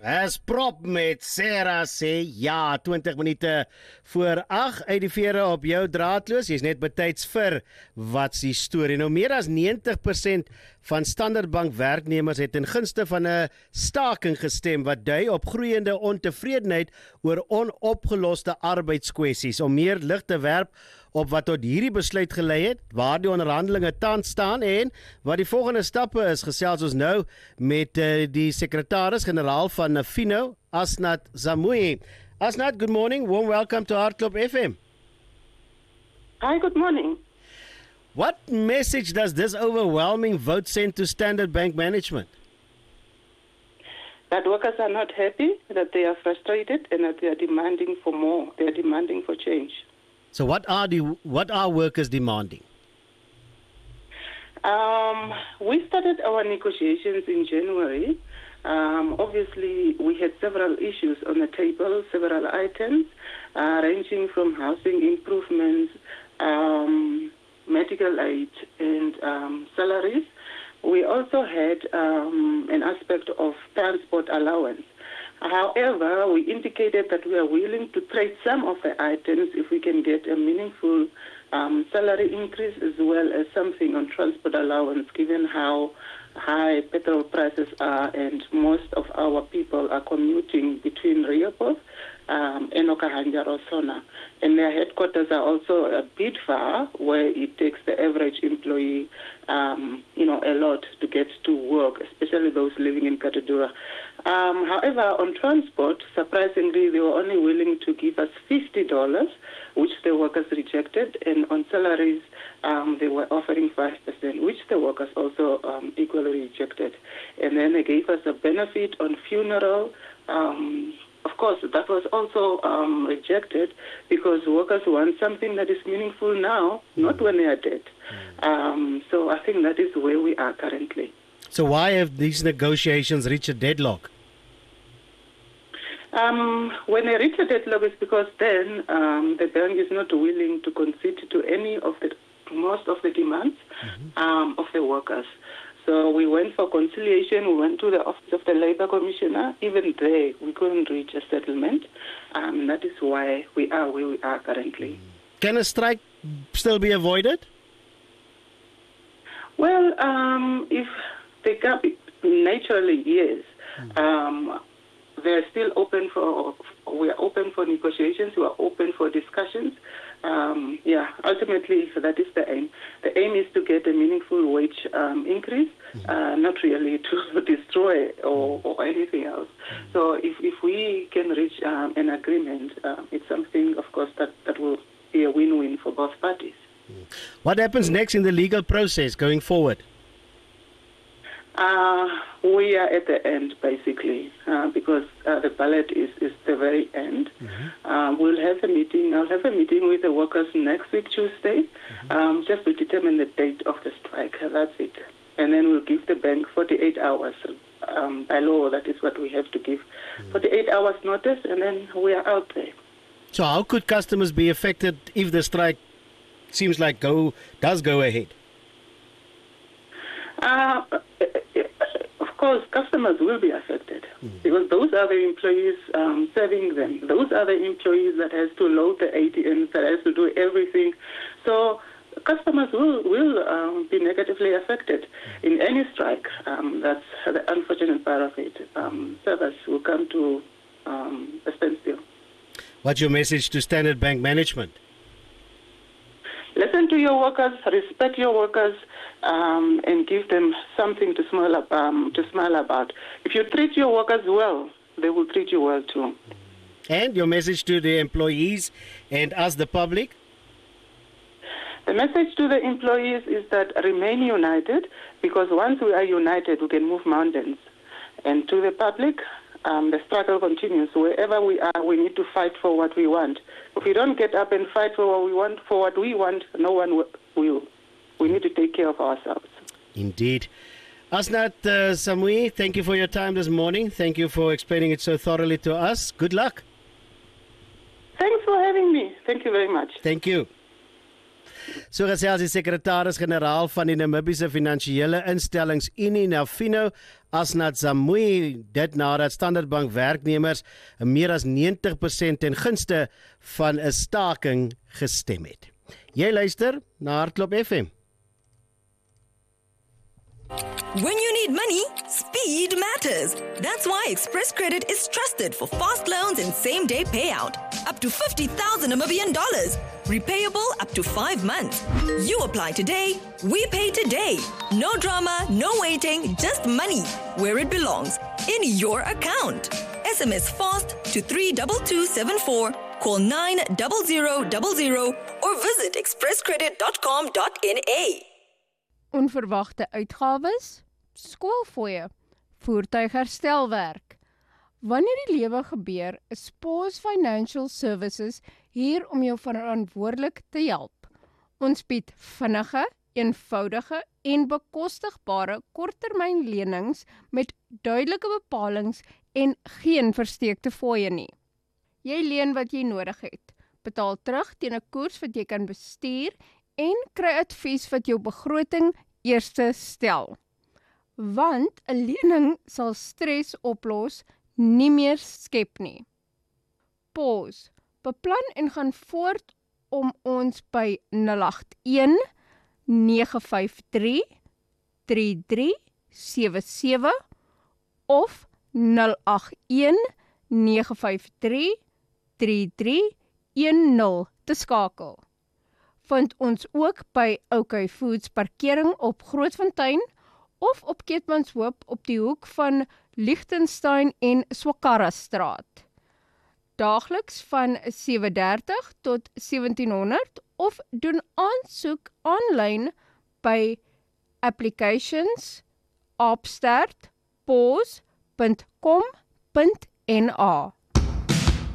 As prop met Sarah sê ja, 20 minute voor 8 uit die vere op jou draadloos. Jy's net betyds vir wat's die storie. Nou meer as 90% van Standard Bank werknemers het ten gunste van 'n staking gestem wat dui op groeiende ontevredenheid oor onopgeloste arbeidskwessies. Om meer lig te werp op wat tot hierdie besluit gelei het, waar die onderhandelinge tans staan en wat die volgende stappe is, gesels ons nou met die sekretaris-generaal van Fino, Asnath Zamui. Asnath, good morning. Warm welcome to Hartklop FM. Hi, good morning. What message does this overwhelming vote send to Standard Bank management? That workers are not happy, that they are frustrated, and that they are demanding for more. They are demanding for change. So what are workers demanding? We started our negotiations in January. Obviously, we had several issues on the table, several items, ranging from housing improvements, medical aid, and salaries. We also had an aspect of transport allowance. However, we indicated that we are willing to trade some of the items if we can get a meaningful salary increase as well as something on transport allowance, given how high petrol prices are and most of our people are commuting between Rehoboth and Okahanja or Sona. And their headquarters are also a bit far, where it takes the average employee a lot to get to work, especially those living in Katadura. However, on transport, surprisingly, they were only willing to give us $50, which the workers rejected, and on salaries, they were offering 5%, which the workers also equally rejected. And then they gave us a benefit on funeral. Of course, that was also rejected because workers want something that is meaningful now, not when they are dead. So I think that is where we are currently. So why have these negotiations reached a deadlock? When they reach a deadlock, it's because then the bank is not willing to concede to most of the demands of the workers. So we went for conciliation. We went to the Office of the Labour Commissioner. Even there, we couldn't reach a settlement. That is why we are where we are currently. Can a strike still be avoided? Well, if they can be, naturally, yes. They're still open we are open for negotiations, we are open for discussions. Ultimately, that is the aim. The aim is to get a meaningful wage increase, not really to destroy or anything else. So if we can reach an agreement, it's something, of course, that will be a win-win for both parties. What happens next in the legal process going forward? We are at the end, basically, because the ballot is the very end. We'll have a meeting. I'll have a meeting with the workers next week, Tuesday, just to determine the date of the strike. That's it. And then we'll give the bank 48 hours. By law, that is what we have to give. 48 hours notice, and then we are out there. So how could customers be affected if the strike seems like does go ahead? Of course, customers will be affected because those are the employees serving them. Those are the employees that has to load the ATMs, that has to do everything. So customers will be negatively affected in any strike. That's the unfortunate part of it. Service will come to a standstill. What's your message to Standard Bank management? Listen to your workers, respect your workers, and give them something to smile about. If you treat your workers well, they will treat you well too. And your message to the employees and us, the public? The message to the employees is that remain united, because once we are united, we can move mountains. And to the public, the struggle continues. Wherever we are, we need to fight for what we want. If we don't get up and fight for what we want, no one will. We need to take care of ourselves. Indeed. Asnath Zamui, thank you for your time this morning. Thank you for explaining it so thoroughly to us. Good luck. Thanks for having me. Thank you very much. Thank you. So gesels die sekretaris-generaal van die Namibiese Finansiële Instellings Unie, Fino, Asnat Zamui, dit nadat Standard Bank werknemers meer as 90% ten gunste van 'n staking gestem het. Jy luister na Hardloop FM. When you need money, speed matters. That's why Express Credit is trusted for fast loans and same-day payout. Up to 50,000 Namibian dollars. Repayable up to 5 months. You apply today, we pay today. No drama, no waiting, just money where it belongs, in your account. SMS FAST to 32274, call 90000 or visit expresscredit.com.na. Onverwagte uitgawes, skoolfooie, voertuigherstelwerk. Wanneer die lewe gebeur, is Pause Financial Services hier om jou verantwoordelik te help. Ons bied vinnige, eenvoudige en bekostigbare korttermynlenings met duidelike bepalinge en geen versteekte fooie nie. Jy leen wat jy nodig het, betaal terug teen 'n koers wat jy kan bestuur en kry advies wat jou begroting eerste stel. Want 'n lening sal stres oplos, nie meer skep nie. Pause. Beplan en gaan voort om ons by 081 953 3377 of 081 953 3310 te skakel. Vind ons ook by OK Foods parkering op Grootfontein of op Keetmanshoop op die hoek van Lichtenstein en Swakara straat. Daagliks van 7:30 tot 1700 of doen aansoek aanlyn by applications@pause.com.na.